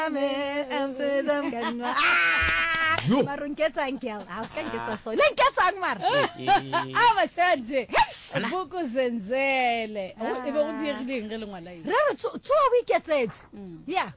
Marun get angel. I was going to get so. Let's get angmar. Abashanje. Buku zenzele. Ebe udirile ngele ngwana yi. Re 2 weeks it. Yeah.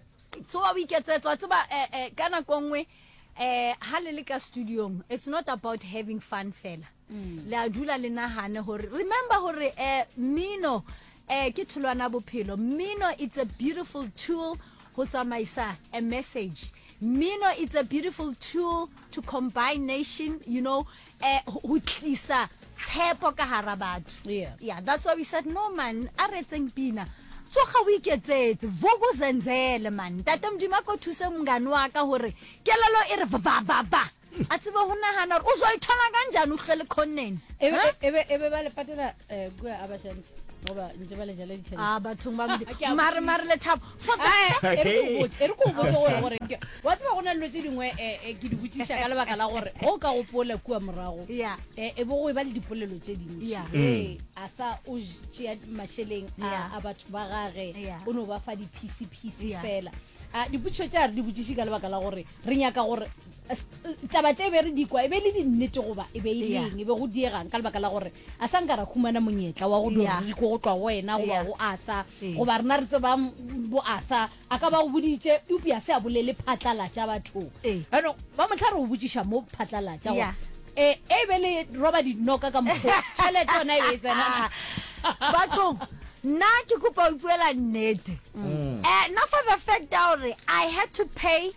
2 weeks it. What's about kana kongwe haleleka studio. It's not about having fun fella. La dula le nahane hore. Remember hore Mino ke thulwana bophelo. Mino, it's a beautiful tool ho tsamaisa a message. Mino, it's a beautiful tool to combine nation, you know, ho tlisa tshepo ka hara batho. Yeah, that's why we said no man, a retseng pina. So ga we get it, vukuzenzele man. Tata Mdima ko thusa mngani wa ka hore kelelo e re ba. A tseba ho nahana hore o zo ithola kanjani o hlele khonneng. Ebe ba le patela go abashantsi. Ngoba nje ba le jala di chance. Bathong ba mare le thabo. For that ere go botsa gore wa tseba gona lwetse dingwe ke di botšiša ka lebaka la gore o ka go pola kua morago. E bo go ba le dipolelo tse dintsi. A sa o tšea masheleng a batho ba gage o no ba fa di piece fela. Di botšo tša re di botšiši ka lebaka la gore re nyaka gore taba tse be re di kwa e be le di nnete goba e be ileng e be go diegang ka lebaka la gore a sa nka ra khumana monyetla wa go dira re go twa wena goba go asa goba rena re tseba bo asa a ka ba go boditše upia se a bolele phatlala tša batho ano ba motla re go botšiša mo phatlala tša go e be le roba di noka ka mokgo tšhelete yona e be e tsena bathong na ke kopa o ipuela nnete na for the fact that I had to pay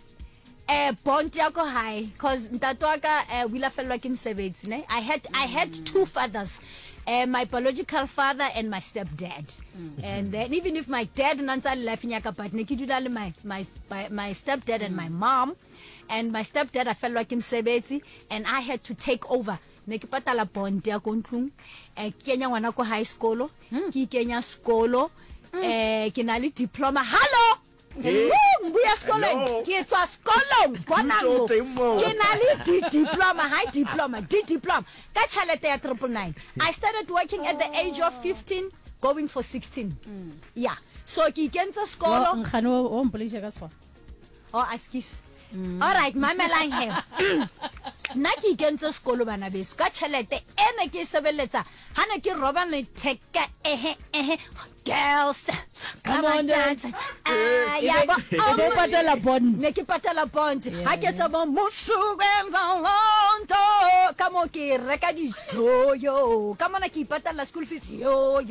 bond ya ko high cause ntate wa ka o ile fellwa ke mosebetsi ne I had 2 fathers, my biological father and my stepdad. And then even if my dad nantsa life nyaka but ne ke dula le my stepdad and my mom, and my stepdad a fellwa ke mosebetsi and I had to take over. Ne ke patala bond ya ko ntlung kenya ngwana ko high school ke kenya skolo ke na le diploma. Hello mbuya skolong ke tswa skolong bonango ke na le diploma ka tšhelete ya 999. I started working at the age of 15 going for 16. Yeah, so ke ikentse skolo ngano o mpoleisha ka swa askis. All right, mamelang he nna ke ikentse skolo bana beso ka tšhelete ene ke sebeletsa hana ke roba le teka girls come on dance ya ba o patela bond ne ke patela bond ha ke tsa mo musugwenza lonto kamo ke reka di yo kamo na ke patela school fees yo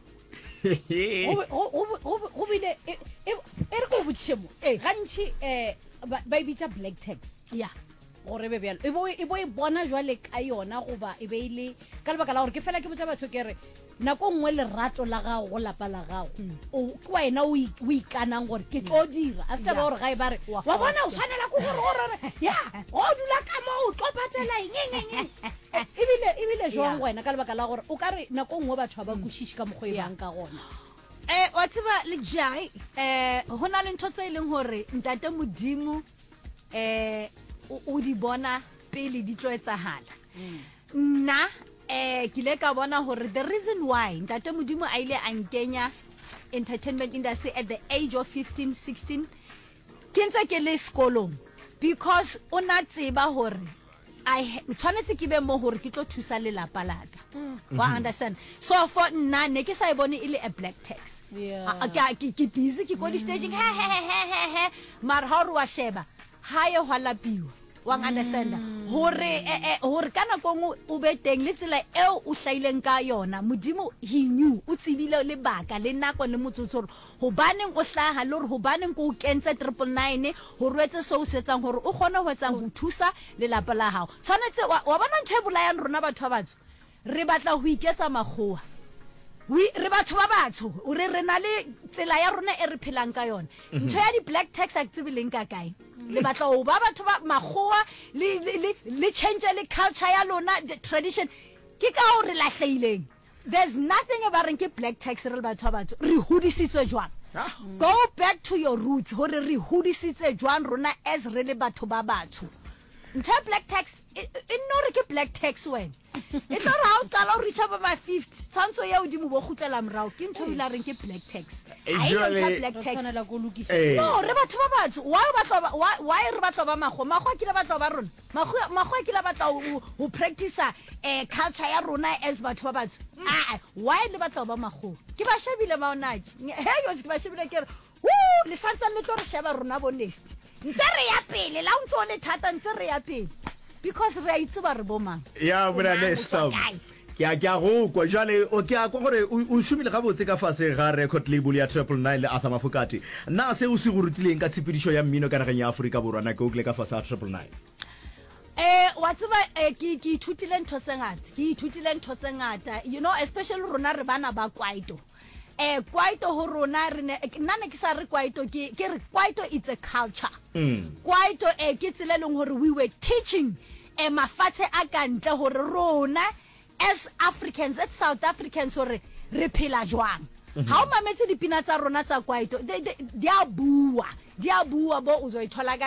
o bile e re go botšemo gantši ba bitsa black tax. Yeah, gore be bjalo e bo e bona jwale ka yona goba e be ile ka lebaka la gore ke fela ke botsa batho ke re nako nngwe le rato la gago go lapa la gago o kwa ena o ikanang gore ke tlo dira a se ba gore ga e bare wa bona o tshwanela go gore ya o dula ka mo o tlo patela ngengeng ebile jwang wena ka lebaka la gore o ka re nako nngwe batho ba kwishishi ka mogwe bang ka gona. Wa tseba le jai ho na le ntho tse ileng hore ntate Modimo o di bona pele di tlo etsahala. Nna ke le ka bona hore the reason why ntate Modimo a ile a nkenya entertainment industry at the age of 15 16 ke ntse ke le sekolong because o na tseba hore I tshwanetse ke be mo hore ke tlo thusa le lapa laka. Wa understand? So for nna ne ke sa bone ile a black tax. Ke busy ke go di staging he mar ha re wa sheba ha ye hwala piwa. Wa understand? Hore kana go o be teng le tsela eo o hlaileng ka yona Modimo he knew o tsibile le baka le nako le motsotsoro ho baneng o hlaha le ho baneng go kentse 999 ho rwetse so setsang hore o gone ho etsang go thusa le lapa la hao. Tshwanetse wa bona ntshebula ya rona batho ba batho re batla ho iketsa magoa re batho ba batho o re na le tsela ya rona e re phelang ka yona. Ntho ya di black tax a tsibileng ka kae le batla o ba batho ba magoa le change le culture ya lona the tradition ke ka o re lahlehileng. There's nothing about ke black tax re batho ba batho re hodisitswe jwang. Go back to your roots hore re hodisitswe jwang rona as re le batho ba batho ntho black tax e no re ke black tax when e tlo ra o qala o reach ba 50 tshwantsho ya o di mo bo gutlela mrao ke ntho ila reng ke black tax ai no black tax tsana la go lokisa no re batho ba batho why re batlo ba mago ke le batlo ba rona mago ke le batlo ho practice culture ya rona as batho ba batho why le batlo ba mago ke ba shebile ba onaji he yo ke ba shebile ke le santsa le tlo re sheba rona bo next ntse re ya pele la ntse o le thata ntse re ya pele because re a itse ba re bomang ya bona Nestor ke a go kwa jale o ke a go gore o shumile ga botse ka fase ga record label ya 999 le Arthur Mafokate na se o se go rutileng ka tshepedišo ya mmino ka nageng ya Afrika borwa na ke o tle ka fase ya 999 wa tseba ke ithutile ntho tse ngata you know especially rona re bana ba kwaito kwaito ho rona re nna ne ke sa re kwaito ke re kwaito it's a culture kwaito ke tseleleng hore we were teaching mafatshe a kantle hore rona as Africans as South Africans hore re phela jwang ha o mametse dipina tsa rona tsa kwaito di a bua bo o zo ithola